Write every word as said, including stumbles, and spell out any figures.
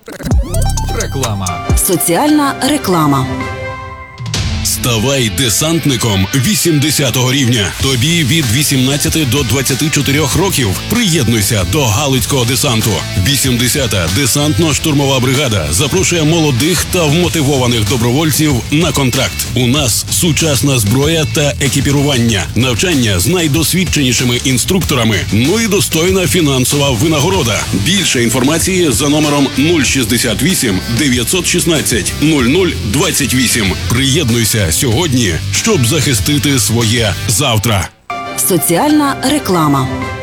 Реклама. Соціальна реклама. Ставай десантником вісімдесятого рівня. Тобі від вісімнадцяти до двадцяти чотирьох років. Приєднуйся до Галицького десанту. вісімдесята десантно-штурмова бригада запрошує молодих та вмотивованих добровольців на контракт. У нас сучасна зброя та екіпірування, навчання з найдосвідченішими інструкторами, ну і достойна фінансова винагорода. Більше інформації за номером нуль шістдесят вісім дев'ятсот шістнадцять нуль нуль двадцять вісім. Приєднуйся сьогодні, щоб захистити своє завтра. Соціальна реклама.